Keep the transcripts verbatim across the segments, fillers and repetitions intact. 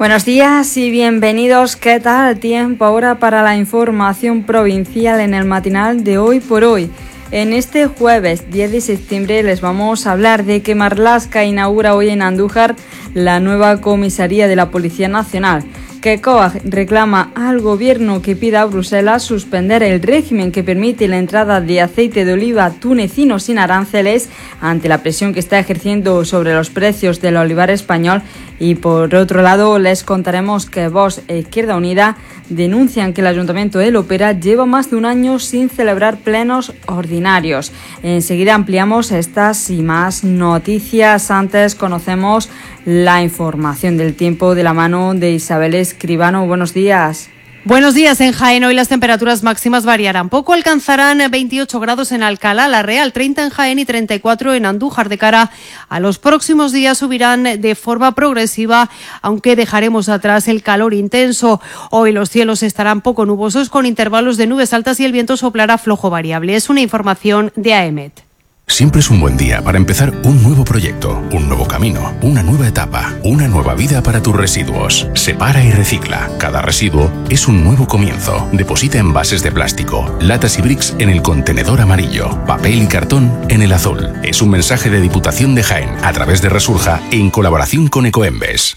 Buenos días y bienvenidos. ¿Qué tal? Tiempo ahora para la información provincial en el matinal de Hoy por Hoy. En este jueves diez de septiembre les vamos a hablar de que Marlaska inaugura hoy en Andújar la nueva comisaría de la Policía Nacional, que COAG reclama al gobierno que pida a Bruselas suspender el régimen que permite la entrada de aceite de oliva tunecino sin aranceles ante la presión que está ejerciendo sobre los precios del olivar español. Y por otro lado les contaremos que Vox e Izquierda Unida denuncian que el Ayuntamiento de Lopera lleva más de un año sin celebrar plenos ordinarios. Enseguida ampliamos estas y más noticias. Antes conocemos la información del tiempo de la mano de Isabel Escribano. Buenos días. Buenos días. En Jaén hoy las temperaturas máximas variarán poco, alcanzarán veintiocho grados en Alcalá, La Real, treinta en Jaén y treinta y cuatro en Andújar. De cara a los próximos días subirán de forma progresiva, aunque dejaremos atrás el calor intenso. Hoy los cielos estarán poco nubosos con intervalos de nubes altas y el viento soplará flojo variable. Es una información de A E M E T. Siempre es un buen día para empezar un nuevo proyecto, un nuevo camino, una nueva etapa, una nueva vida para tus residuos. Separa y recicla. Cada residuo es un nuevo comienzo. Deposita envases de plástico, latas y bricks en el contenedor amarillo, papel y cartón en el azul. Es un mensaje de Diputación de Jaén a través de Resurja en colaboración con Ecoembes.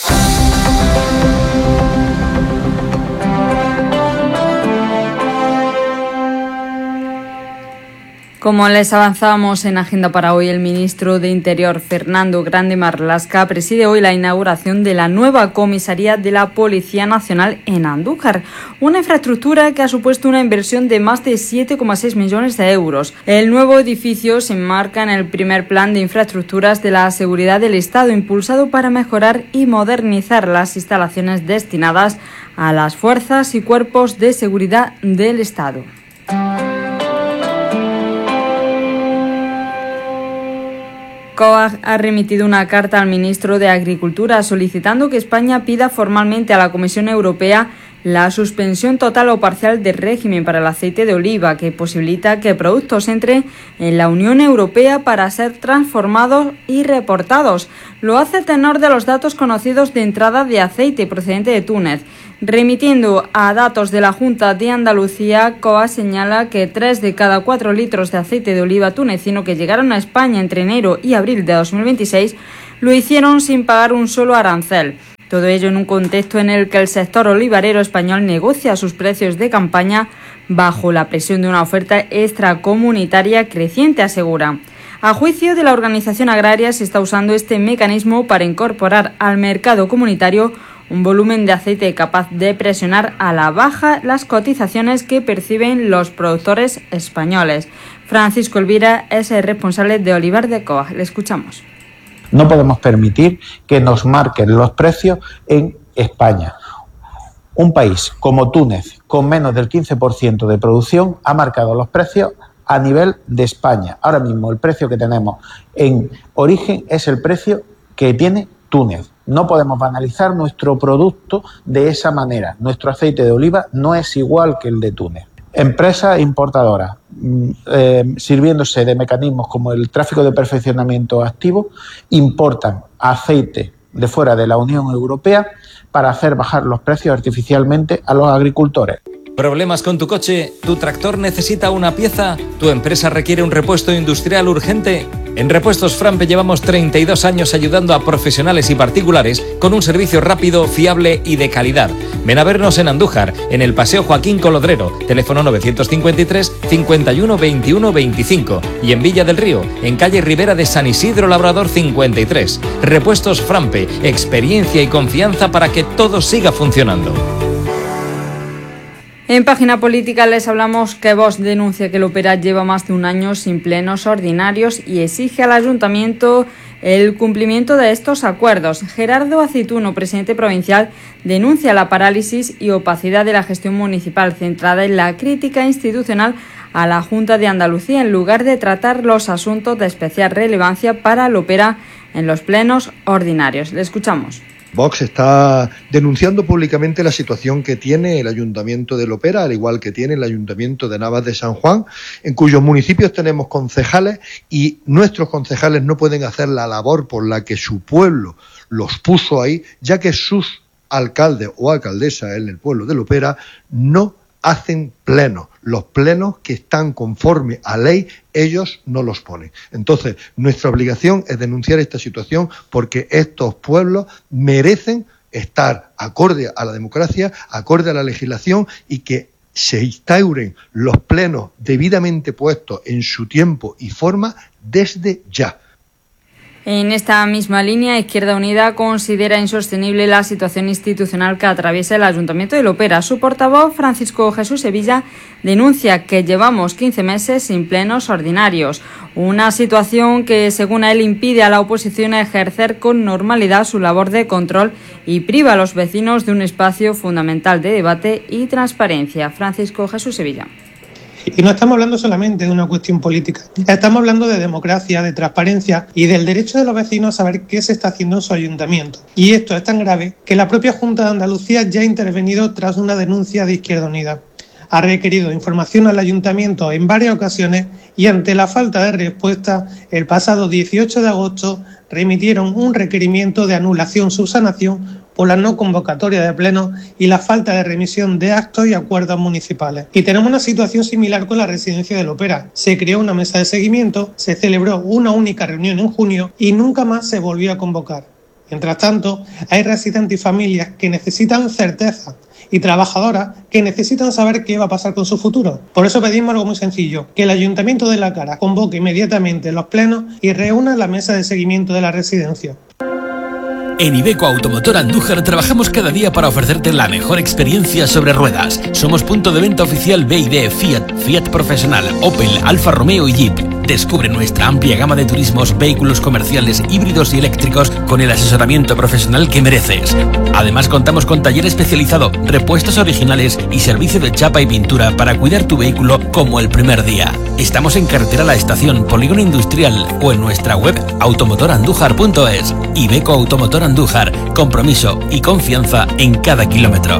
Como les avanzábamos en agenda para hoy, el ministro de Interior, Fernando Grande Marlaska, preside hoy la inauguración de la nueva comisaría de la Policía Nacional en Andújar, una infraestructura que ha supuesto una inversión de más de siete coma seis millones de euros. El nuevo edificio se enmarca en el primer plan de infraestructuras de la seguridad del Estado, impulsado para mejorar y modernizar las instalaciones destinadas a las fuerzas y cuerpos de seguridad del Estado. COAG ha remitido una carta al ministro de Agricultura solicitando que España pida formalmente a la Comisión Europea la suspensión total o parcial del régimen para el aceite de oliva, que posibilita que productos entren en la Unión Europea para ser transformados y reportados. Lo hace a tenor de los datos conocidos de entrada de aceite procedente de Túnez. Remitiendo a datos de la Junta de Andalucía, COAG señala que tres de cada cuatro litros de aceite de oliva tunecino que llegaron a España entre enero y abril de dos mil veintiséis lo hicieron sin pagar un solo arancel. Todo ello en un contexto en el que el sector olivarero español negocia sus precios de campaña bajo la presión de una oferta extracomunitaria creciente, asegura. A juicio de la organización agraria, se está usando este mecanismo para incorporar al mercado comunitario un volumen de aceite capaz de presionar a la baja las cotizaciones que perciben los productores españoles. Francisco Elvira es el responsable de Olivar de COAG. Le escuchamos. No podemos permitir que nos marquen los precios en España. Un país como Túnez, con menos del quince por ciento de producción, ha marcado los precios a nivel de España. Ahora mismo el precio que tenemos en origen es el precio que tiene Túnez. No podemos banalizar nuestro producto de esa manera. Nuestro aceite de oliva no es igual que el de Túnez. Empresas importadoras, eh, sirviéndose de mecanismos como el tráfico de perfeccionamiento activo, importan aceite de fuera de la Unión Europea para hacer bajar los precios artificialmente a los agricultores. ¿Problemas con tu coche? ¿Tu tractor necesita una pieza? ¿Tu empresa requiere un repuesto industrial urgente? En Repuestos Frampe llevamos treinta y dos años ayudando a profesionales y particulares con un servicio rápido, fiable y de calidad. Ven a vernos en Andújar, en el Paseo Joaquín Colodrero, teléfono novecientos cincuenta y tres, cincuenta y uno, veintiuno, veinticinco, y en Villa del Río, en calle Ribera de San Isidro Labrador cincuenta y tres. Repuestos Frampe, experiencia y confianza para que todo siga funcionando. En página política les hablamos que Vox denuncia que Lopera lleva más de un año sin plenos ordinarios y exige al Ayuntamiento el cumplimiento de estos acuerdos. Gerardo Aceituno, presidente provincial, denuncia la parálisis y opacidad de la gestión municipal, centrada en la crítica institucional a la Junta de Andalucía, en lugar de tratar los asuntos de especial relevancia para Lopera en los plenos ordinarios. Le escuchamos. Vox está denunciando públicamente la situación que tiene el Ayuntamiento de Lopera, al igual que tiene el Ayuntamiento de Navas de San Juan, en cuyos municipios tenemos concejales y nuestros concejales no pueden hacer la labor por la que su pueblo los puso ahí, ya que sus alcaldes o alcaldesas en el pueblo de Lopera no hacen plenos. Los plenos que están conforme a ley, ellos no los ponen. Entonces, nuestra obligación es denunciar esta situación porque estos pueblos merecen estar acorde a la democracia, acorde a la legislación y que se instauren los plenos debidamente puestos en su tiempo y forma desde ya. En esta misma línea, Izquierda Unida considera insostenible la situación institucional que atraviesa el Ayuntamiento de Lopera. Su portavoz, Francisco Jesús Sevilla, denuncia que llevamos quince meses sin plenos ordinarios, una situación que, según él, impide a la oposición ejercer con normalidad su labor de control y priva a los vecinos de un espacio fundamental de debate y transparencia. Francisco Jesús Sevilla. Y no estamos hablando solamente de una cuestión política, estamos hablando de democracia, de transparencia y del derecho de los vecinos a saber qué se está haciendo en su ayuntamiento. Y esto es tan grave que la propia Junta de Andalucía ya ha intervenido tras una denuncia de Izquierda Unida. Ha requerido información al ayuntamiento en varias ocasiones y ante la falta de respuesta, el pasado dieciocho de agosto remitieron un requerimiento de anulación subsanación por la no convocatoria de pleno y la falta de remisión de actos y acuerdos municipales. Y tenemos una situación similar con la residencia de Lopera. Se creó una mesa de seguimiento, se celebró una única reunión en junio y nunca más se volvió a convocar. Mientras tanto, hay residentes y familias que necesitan certeza y trabajadoras que necesitan saber qué va a pasar con su futuro. Por eso pedimos algo muy sencillo, que el Ayuntamiento de La Cara convoque inmediatamente los plenos y reúna la mesa de seguimiento de la residencia. En Iveco Automotor Andújar trabajamos cada día para ofrecerte la mejor experiencia sobre ruedas. Somos punto de venta oficial B y D, Fiat, Fiat Profesional, Opel, Alfa Romeo y Jeep. Descubre nuestra amplia gama de turismos, vehículos comerciales, híbridos y eléctricos con el asesoramiento profesional que mereces. Además contamos con taller especializado, repuestos originales y servicio de chapa y pintura para cuidar tu vehículo como el primer día. Estamos en carretera La Estación, Polígono Industrial o en nuestra web automotor andújar punto es. Iveco Automotor Andújar, compromiso y confianza en cada kilómetro.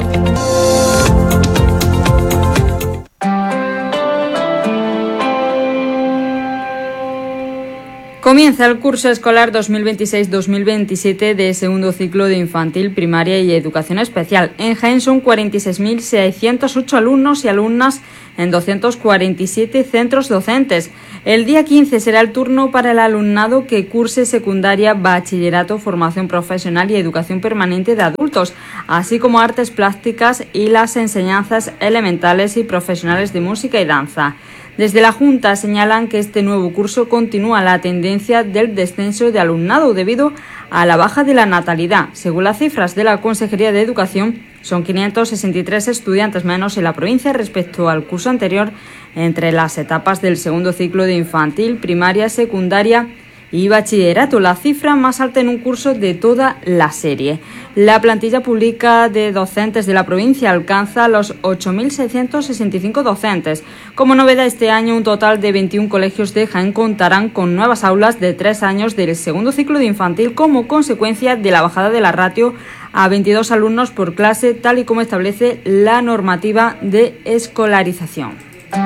Comienza el curso escolar dos mil veintiséis dos mil veintisiete de segundo ciclo de infantil, primaria y educación especial. En Jaén son cuarenta y seis mil seiscientos ocho alumnos y alumnas en doscientos cuarenta y siete centros docentes. El día quince será el turno para el alumnado que curse secundaria, bachillerato, formación profesional y educación permanente de adultos, así como artes plásticas y las enseñanzas elementales y profesionales de música y danza. Desde la Junta señalan que este nuevo curso continúa la tendencia del descenso de alumnado debido a la baja de la natalidad. Según las cifras de la Consejería de Educación, son quinientos sesenta y tres estudiantes menos en la provincia respecto al curso anterior entre las etapas del segundo ciclo de infantil, primaria, secundaria y bachillerato, la cifra más alta en un curso de toda la serie. La plantilla pública de docentes de la provincia alcanza los ocho mil seiscientos sesenta y cinco docentes. Como novedad, este año un total de veintiún colegios de Jaén contarán con nuevas aulas de tres años del segundo ciclo de infantil como consecuencia de la bajada de la ratio a veintidós alumnos por clase, tal y como establece la normativa de escolarización.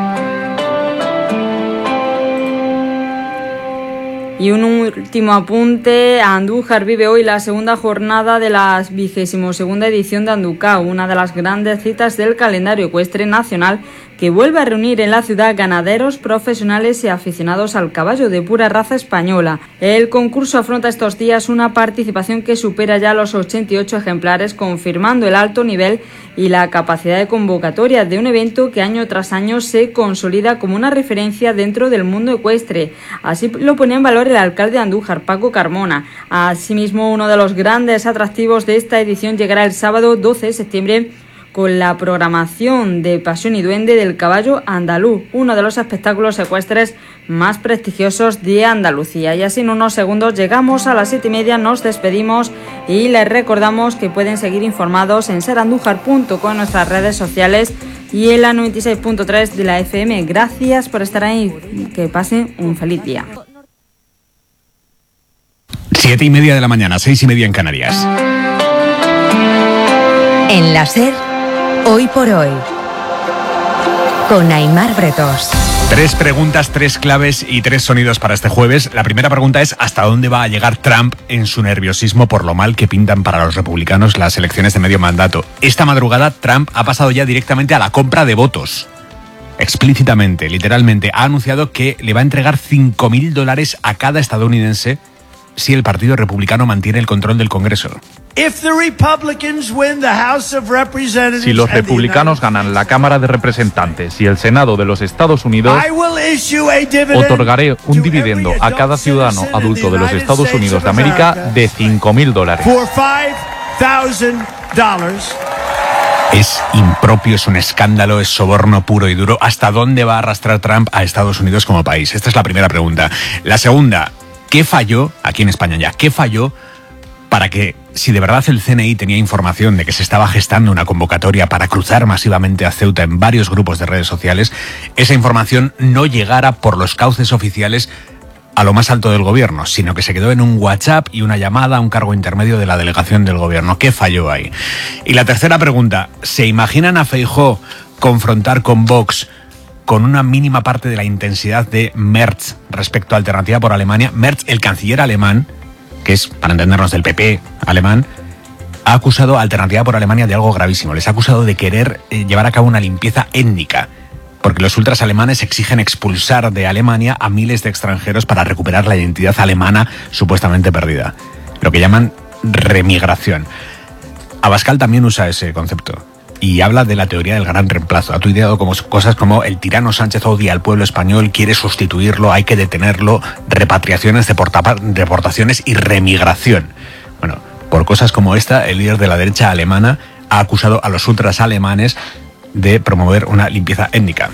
Y un último apunte, Andújar vive hoy la segunda jornada de la vigésimo segunda edición de Anducao, una de las grandes citas del calendario ecuestre nacional que vuelve a reunir en la ciudad ganaderos, profesionales y aficionados al caballo de pura raza española. El concurso afronta estos días una participación que supera ya los ochenta y ocho ejemplares, confirmando el alto nivel y la capacidad de convocatoria de un evento que año tras año se consolida como una referencia dentro del mundo ecuestre. Así lo ponía en valor el alcalde de Andújar, Paco Carmona. Asimismo, uno de los grandes atractivos de esta edición llegará el sábado doce de septiembre con la programación de Pasión y Duende del Caballo Andaluz, uno de los espectáculos ecuestres más prestigiosos de Andalucía. Y así en unos segundos llegamos a las siete y media, nos despedimos y les recordamos que pueden seguir informados en ser andújar punto com, en nuestras redes sociales y en la noventa y seis punto tres de la F M. Gracias por estar ahí, que pasen un feliz día. Siete y media de la mañana, seis y media en Canarias. En la SER, Hoy por Hoy, con Aimar Bretos. Tres preguntas, tres claves y tres sonidos para este jueves. La primera pregunta es ¿hasta dónde va a llegar Trump en su nerviosismo por lo mal que pintan para los republicanos las elecciones de medio mandato? Esta madrugada Trump ha pasado ya directamente a la compra de votos. Explícitamente, literalmente, ha anunciado que le va a entregar cinco mil dólares a cada estadounidense si el Partido Republicano mantiene el control del Congreso. Si los republicanos ganan la Cámara de Representantes y el Senado de los Estados Unidos, otorgaré un dividendo a cada ciudadano adulto de los Estados Unidos de América de cinco mil dólares. Es impropio, es un escándalo, es soborno puro y duro. ¿Hasta dónde va a arrastrar Trump a Estados Unidos como país? Esta es la primera pregunta. La segunda, ¿qué falló, aquí en España ya, qué falló para que, si de verdad el C N I tenía información de que se estaba gestando una convocatoria para cruzar masivamente a Ceuta en varios grupos de redes sociales, esa información no llegara por los cauces oficiales a lo más alto del gobierno, sino que se quedó en un WhatsApp y una llamada a un cargo intermedio de la delegación del gobierno? ¿Qué falló ahí? Y la tercera pregunta, ¿se imaginan a Feijóo confrontar con Vox con una mínima parte de la intensidad de Merz respecto a Alternativa por Alemania? Merz, el canciller alemán, que es, para entendernos, del P P alemán, ha acusado a Alternativa por Alemania de algo gravísimo. Les ha acusado de querer eh, llevar a cabo una limpieza étnica, porque los ultras alemanes exigen expulsar de Alemania a miles de extranjeros para recuperar la identidad alemana supuestamente perdida, lo que llaman remigración. Abascal también usa ese concepto y habla de la teoría del gran reemplazo. Ha tuiteado como cosas como: el tirano Sánchez odia al pueblo español, quiere sustituirlo, hay que detenerlo, repatriaciones, deporta- deportaciones y remigración. Bueno, por cosas como esta, el líder de la derecha alemana ha acusado a los ultras alemanes de promover una limpieza étnica.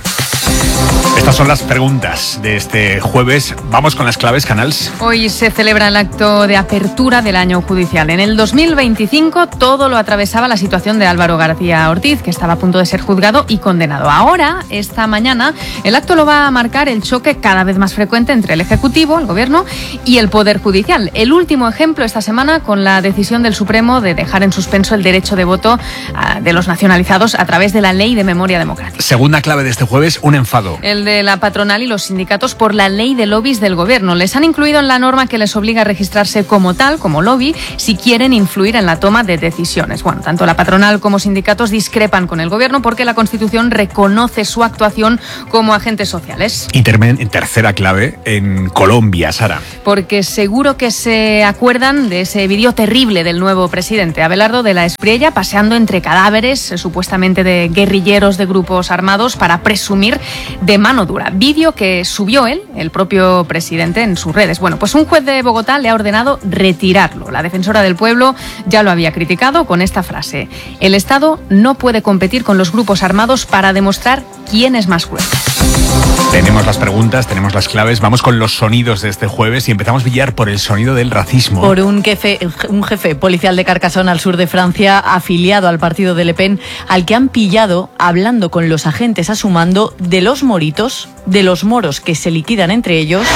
Estas son las preguntas de este jueves. Vamos con las claves, Canals. Hoy se celebra el acto de apertura del año judicial. En el dos mil veinticinco todo lo atravesaba la situación de Álvaro García Ortiz, que estaba a punto de ser juzgado y condenado. Ahora, esta mañana, el acto lo va a marcar el choque cada vez más frecuente entre el Ejecutivo, el Gobierno, y el Poder Judicial. El último ejemplo esta semana con la decisión del Supremo de dejar en suspenso el derecho de voto uh, de los nacionalizados a través de la Ley de Memoria Democrática. Segunda clave de este jueves, un enfado. El de la patronal y los sindicatos por la ley de lobbies del gobierno. Les han incluido en la norma que les obliga a registrarse como tal, como lobby, si quieren influir en la toma de decisiones. Bueno, tanto la patronal como sindicatos discrepan con el gobierno porque la Constitución reconoce su actuación como agentes sociales. Y termen, tercera clave, en Colombia, Sara. Porque seguro que se acuerdan de ese vídeo terrible del nuevo presidente, Abelardo de la Espriella, paseando entre cadáveres, eh, supuestamente de guerrilleros de grupos armados, para presumir de mano dura. Vídeo que subió él, el propio presidente, en sus redes. Bueno, pues un juez de Bogotá le ha ordenado retirarlo. La defensora del pueblo ya lo había criticado con esta frase: el Estado no puede competir con los grupos armados para demostrar quién es más cruel. Tenemos las preguntas, tenemos las claves, vamos con los sonidos de este jueves y empezamos, Villar, por el sonido del racismo. Por un jefe, un jefe policial de Carcassonne, al sur de Francia, afiliado al partido de Le Pen, al que han pillado hablando con los agentes a su mando de los moritos, de los moros que se liquidan entre ellos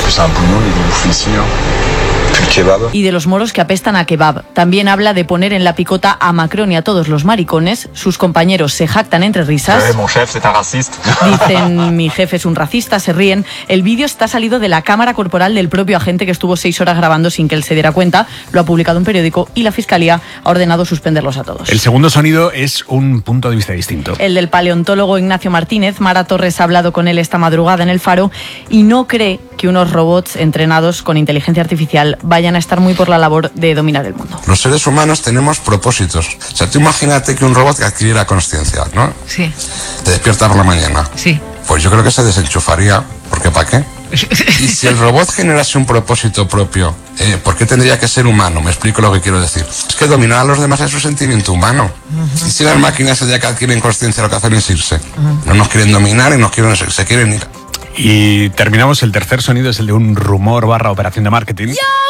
y de los moros que apestan a kebab. También habla de poner en la picota a Macron y a todos los maricones. Sus compañeros se jactan entre risas. Dicen: mi jefe es un racista, se ríen. El vídeo está salido de la cámara corporal del propio agente, que estuvo seis horas grabando sin que él se diera cuenta. Lo ha publicado un periódico y la Fiscalía ha ordenado suspenderlos a todos. El segundo sonido es un punto de vista distinto. El del paleontólogo Ignacio Martínez. Mara Torres ha hablado con él esta madrugada en El Faro y no cree que unos robots entrenados con inteligencia artificial vayan a estar muy por la labor de dominar el mundo. Los seres humanos tenemos propósitos. O sea, tú imagínate que un robot que adquiriera conciencia, ¿no? Sí. Te despierta por la mañana. Sí. Pues yo creo que se desenchufaría, porque ¿para qué? Y si el robot generase un propósito propio, eh, ¿por qué tendría que ser humano? Me explico lo que quiero decir. Es que dominar a los demás es un sentimiento humano. Uh-huh. Y si las máquinas ya que adquieren conciencia, lo que hacen es irse. Uh-huh. No nos quieren dominar y nos quieren, se quieren ir. Y terminamos, el tercer sonido es el de un rumor barra operación de marketing. Yo